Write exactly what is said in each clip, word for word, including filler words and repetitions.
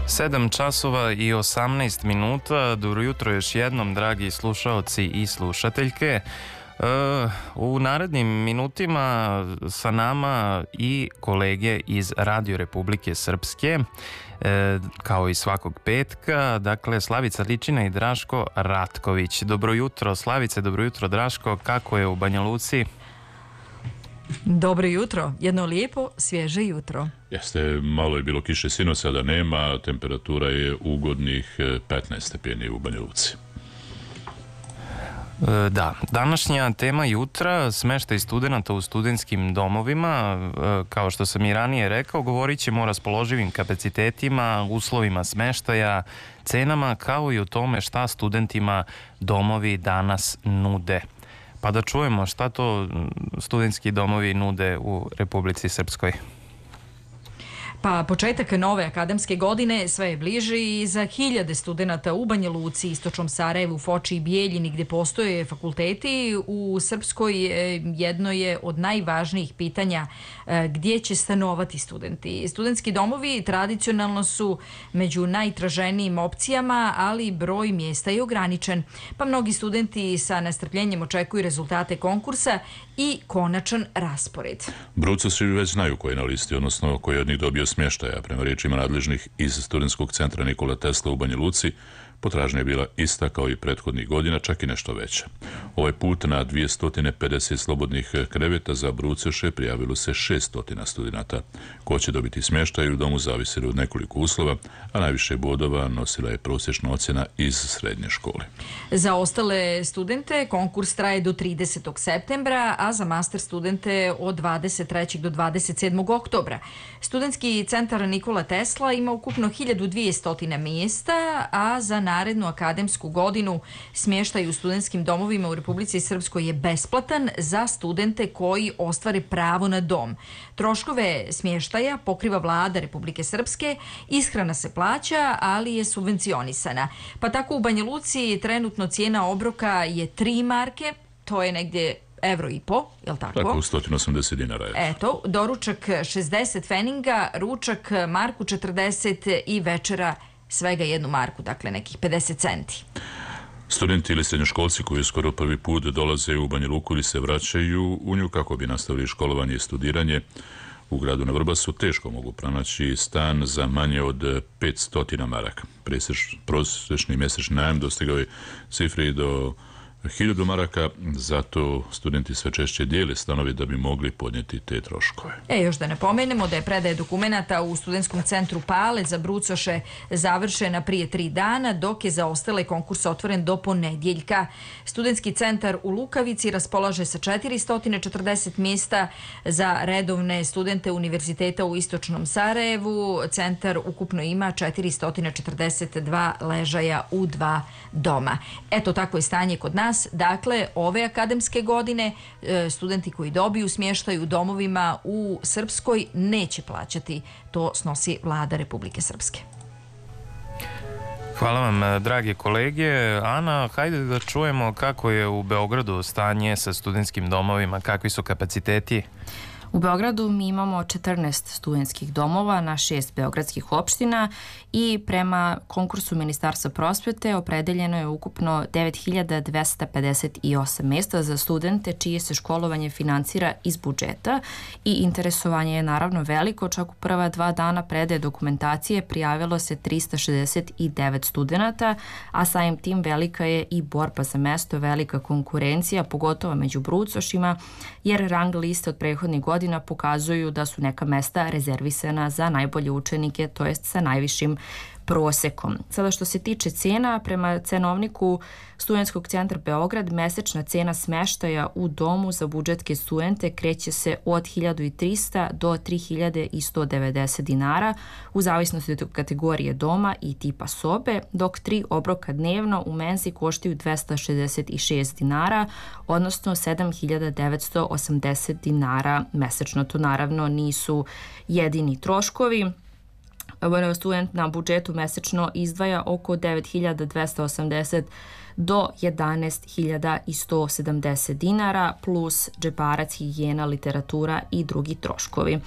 sedam časova i osamnaest minuta. Dobro jutro još jednom, dragi slušaoci i slušateljke. U narednim minutima sa nama i kolege iz Radio Republike Srpske, kao i svakog petka, dakle Slavica Ličina i Draško Ratković. Dobro jutro Slavice, dobro jutro Draško, kako je u Banja Luci? Dobro jutro, jedno lijepo, svježe jutro. Jeste, malo je bilo kiše sinoć, sada nema, temperatura je ugodnih petnaest stepeni u Banja Luci. Da, današnja tema jutra, smeštaj studenata u studentskim domovima. Kao što sam i ranije rekao, govorit ćemo o raspoloživim kapacitetima, uslovima smeštaja, cenama, kao i o tome šta studentima domovi danas nude. Pa da čujemo šta to studentski domovi nude u Republici Srpskoj. Pa početak nove akademske godine sve je bliži i za hiljade studenata u Banja Luci, Istočnom Sarajevu, Foči i Bijeljini gdje postoje fakulteti u Srpskoj jedno je od najvažnijih pitanja gdje će stanovati studenti. Studentski domovi tradicionalno su među najtraženijim opcijama, ali broj mjesta je ograničen. Pa mnogi studenti sa nestrpljenjem očekuju rezultate konkursa i konačan raspored. Brucosi već znaju ko je na listi, odnosno ko je od njih dobio smještaja. Prema riječima nadležnih iz Studentskog centra Nikola Tesla u Banja Luci, potražnja je bila ista kao i prethodnih godina, čak i nešto veća. Ovaj put na dvjesto pedeset slobodnih kreveta za brucoše prijavilo se šesto studenata. Ko će dobiti smještaj u domu zavisilo od nekoliko uslova, a najviše bodova nosila je prosječna ocjena iz srednje škole. Za ostale studente konkurs traje do tridesetog septembra, a za master studente od dvadeset trećeg do dvadeset sedmog oktobra. Studentski centar Nikola Tesla ima ukupno hiljadu dvjesto mjesta, a za narednu akademsku godinu smještaj u studentskim domovima u Republici Srpskoj je besplatan za studente koji ostvare pravo na dom. Troškove smještaja pokriva vlada Republike Srpske, ishrana se plaća, ali je subvencionisana. Pa tako u Banja Luci trenutno cijena obroka je tri marke, to je negdje evro i po, je li tako? Tako, sto osamdeset dinara. Je. Eto, doručak šezdeset feninga, ručak marku četrdeset i večera svega jednu marku, dakle nekih pedeset centi. Studenti ili srednjoškolci koji skoro prvi put dolaze u Banja Luku ili se vraćaju u nju kako bi nastavili školovanje i studiranje u gradu na Vrbasu, teško mogu pronaći stan za manje od petsto maraka. Prosječni mjesečni najam dostigao je cifri do hiljadu maraka, zato studenti sve češće dijele stanovi da bi mogli podnijeti te troškove. E, još da ne pomenemo da je predaje dokumenata u studentskom centru Pale za brucoše završena prije tri dana, dok je za ostale konkurs otvoren do ponedjeljka. Studentski centar u Lukavici raspolaže sa četiristo četrdeset mjesta za redovne studente univerziteta u Istočnom Sarajevu. Centar ukupno ima četiristo četrdeset dva ležaja u dva doma. Eto, tako je stanje kod nas. Dakle, ove akademske godine studenti koji dobiju smještaj u domovima u Srpskoj neće plaćati. To snosi vlada Republike Srpske. Hvala vam, drage kolege. Ana, hajde da čujemo kako je u Beogradu stanje sa studentskim domovima, kakvi su kapaciteti? U Beogradu mi imamo četrnaest studentskih domova na šest beogradskih opština i prema konkursu Ministarstva prosvete opredeljeno je ukupno devet hiljada dvesta pedeset osam mjesta za studente čije se školovanje financira iz budžeta i interesovanje je naravno veliko. Čak u prva dva dana predaje dokumentacije prijavilo se trista šezdeset devet studenata, a samim tim velika je i borba za mesto, velika konkurencija, pogotovo među brucošima, jer rang liste od prethodnih godina godina pokazuju da su neka mesta rezervisana za najbolje učenike, to jest sa najvišim prosekom. Sada što se tiče cena, prema cenovniku Studentskog centra Beograd, mesečna cena smeštaja u domu za budžetske studente kreće se od hiljadu trista do tri hiljade sto devedeset dinara u zavisnosti od kategorije doma i tipa sobe, dok tri obroka dnevno u menzi koštaju dvesta šezdeset šest dinara, odnosno sedam hiljada devetsto osamdeset dinara mesečno. To naravno nisu jedini troškovi. Student na budžetu mesečno izdvaja oko devet hiljada dvesta osamdeset do jedanaest hiljada sto sedamdeset dinara plus džeparac, higijena, literatura i drugi troškovi.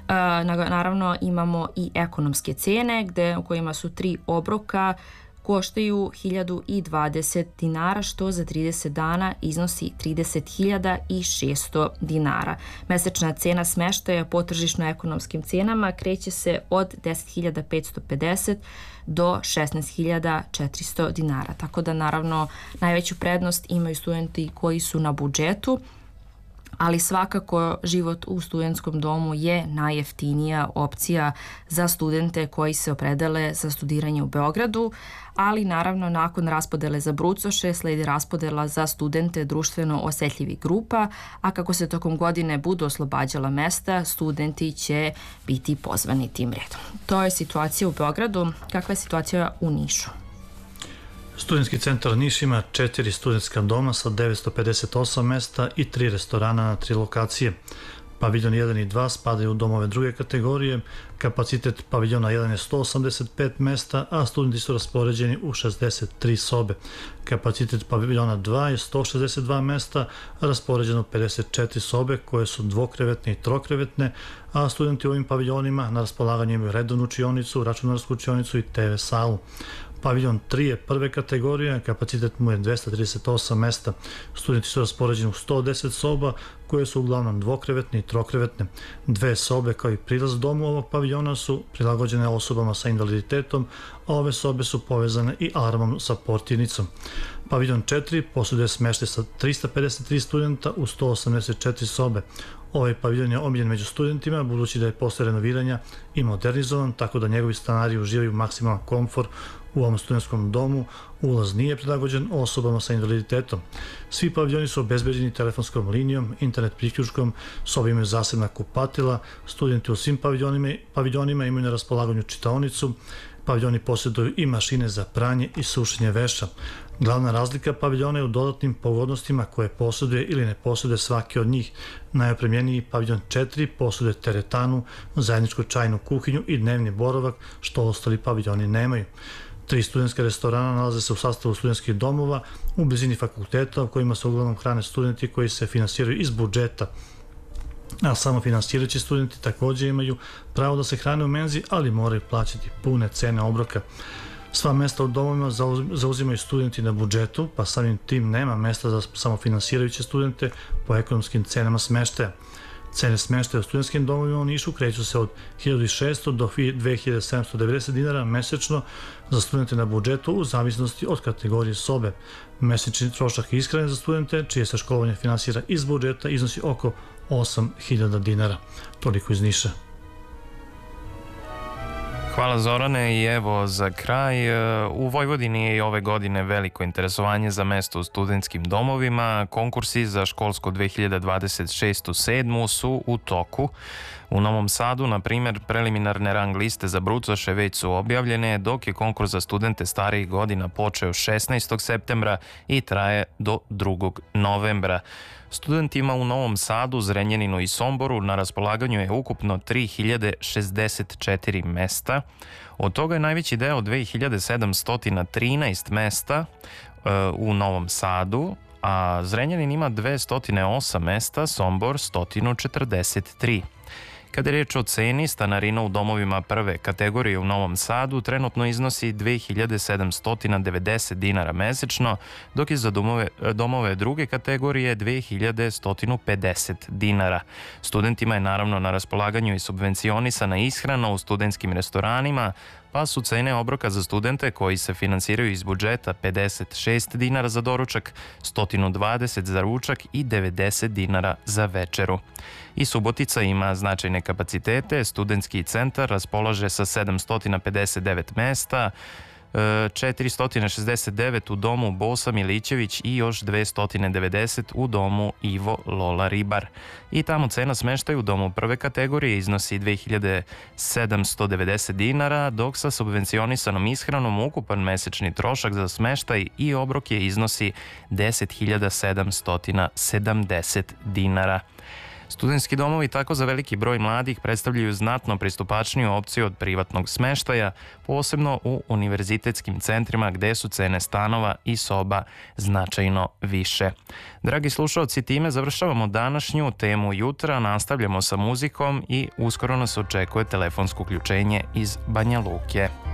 Naravno imamo i ekonomske cene gde, u kojima su tri obroka koštaju hiljadu dvadeset dinara, što za trideset dana iznosi trideset hiljada šesto dinara. Mesečna cena smeštaja po tržišno-ekonomskim cenama kreće se od deset hiljada petsto pedeset do šesnaest hiljada četiristo dinara. Tako da naravno najveću prednost imaju studenti koji su na budžetu, ali svakako život u studentskom domu je najjeftinija opcija za studente koji se opredele za studiranje u Beogradu, ali naravno nakon raspodele za brucoše sledi raspodela za studente društveno osetljivih grupa, a kako se tokom godine budu oslobađala mesta, studenti će biti pozvani tim redom. To je situacija u Beogradu. Kakva je situacija u Nišu? Studentski centar Niš ima četiri studentska doma sa devetsto pedeset osam mesta i tri restorana na tri lokacije. Paviljon jedan i dva spadaju u domove druge kategorije, kapacitet paviljona jedan je sto osamdeset pet mesta, a studenti su raspoređeni u šezdeset tri sobe. Kapacitet paviljona dva je sto šezdeset dva mesta, raspoređeno pedeset četiri sobe koje su dvokrevetne i trokrevetne, a studenti u ovim paviljonima na raspolaganju imaju redovnu učionicu, računarsku učionicu i te ve salu. Paviljon tri je prve kategorije, kapacitet mu je dvesta trideset osam mesta. Studenti su raspoređeni u sto deset soba koje su uglavnom dvokrevetne i trokrevetne. Dve sobe kao i prilaz domu ovog paviljona su prilagođene osobama sa invaliditetom, a ove sobe su povezane i alarmom sa portirnicom. Paviljon četiri posjeduje smeštaj sa trista pedeset tri studenta u sto osamdeset četiri sobe. Ovaj paviljon je omiljen među studentima budući da je posle renoviranja i modernizovan, tako da njegovi stanari uživaju maksimalan komfor u ovom studentskom domu. Ulaz nije prilagođen osobama sa invaliditetom. Svi paviljoni su obezbeđeni telefonskom linijom, internet priključkom, sobe imaju zasebna kupatila, studenti u svim paviljonima, paviljonima imaju na raspolaganju čitaonicu, paviljoni posjeduju i mašine za pranje i sušenje veša. Glavna razlika paviljona je u dodatnim pogodnostima koje posjeduje ili ne posjeduje svaki od njih. Najopremljeniji paviljon četiri posjeduje teretanu, zajedničku čajnu kuhinju i dnevni boravak, što ostali paviljoni nemaju. Tri studentska restorana nalaze se u sastavu studentskih domova u blizini fakulteta u kojima se uglavnom hrane studenti koji se finansiraju iz budžeta. A samo finansirajući studenti također imaju pravo da se hrane u menzi, ali moraju plaćati pune cene obroka. Sva mesta u domovima zauzimaju studenti na budžetu, pa samim tim nema mesta za samofinansirajuće studente po ekonomskim cenama smeštaja. Cene smeštaja u studentskim domovima u Nišu kreću se od hiljadu šeststo do dve hiljade sedamsto devedeset dinara mesečno za studente na budžetu u zavisnosti od kategorije sobe. Mesečni trošak ishrane za studente, čije se školovanje finansira iz budžeta, iznosi oko osam hiljada dinara. Toliko iz Niša. Hvala Zorane i evo za kraj, u Vojvodini je i ove godine veliko interesovanje za mesto u studentskim domovima. Konkursi za školsko dve hiljade dvadeset šestu sedmu su u toku. U Novom Sadu, na primjer, preliminarne rang liste za brucoše već su objavljene, dok je konkurs za studente starijih godina počeo šesnaestog septembra i traje do drugog novembra. Studentima u Novom Sadu, Zrenjaninu i Somboru na raspolaganju je ukupno tri hiljade šezdeset četiri mesta. Od toga je najveći deo dve hiljade sedamsto trinaest mesta e, u Novom Sadu, a Zrenjanin ima dvesta osam mesta, Sombor sto četrdeset tri. Kada je reč o ceni, stanarina u domovima prve kategorije u Novom Sadu trenutno iznosi dve hiljade sedamsto devedeset dinara mesečno, dok je za domove, domove druge kategorije dve hiljade sto pedeset dinara. Studentima je naravno na raspolaganju i subvencionisana ishrana u studentskim restoranima, pa su cene obroka za studente koji se finansiraju iz budžeta pedeset šest dinara za doručak, sto dvadeset za ručak i devedeset dinara za večeru. I Subotica ima značajne kapacitete, studentski centar raspolaže sa sedamsto pedeset devet mesta, četiristo šezdeset devet u domu Bosa Milićević i još dvesta devedeset u domu Ivo Lola Ribar. I tamo cena smeštaja u domu prve kategorije iznosi dve hiljade sedamsto devedeset dinara, dok sa subvencionisanom ishranom ukupan mesečni trošak za smeštaj i obroke iznosi deset hiljada sedamsto sedamdeset dinara. Studentski domovi tako za veliki broj mladih predstavljaju znatno pristupačniju opciju od privatnog smeštaja, posebno u univerzitetskim centrima gde su cene stanova i soba značajno više. Dragi slušalci, time završavamo današnju temu jutra, nastavljamo sa muzikom i uskoro nas očekuje telefonsko uključenje iz Banja Luke.